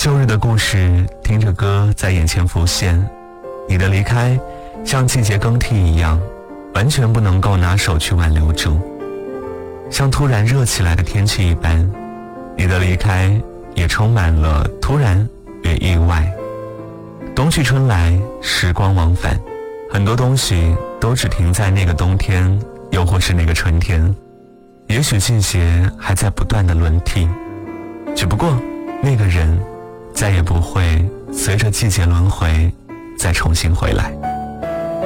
旧日的故事听着歌在眼前浮现，你的离开像季节更替一样，完全不能够拿手去挽留住。像突然热起来的天气一般，你的离开也充满了突然与意外。冬去春来，时光往返，很多东西都只停在那个冬天，又或是那个春天。也许季节还在不断的轮替，只不过那个人再也不会随着季节轮回再重新回来。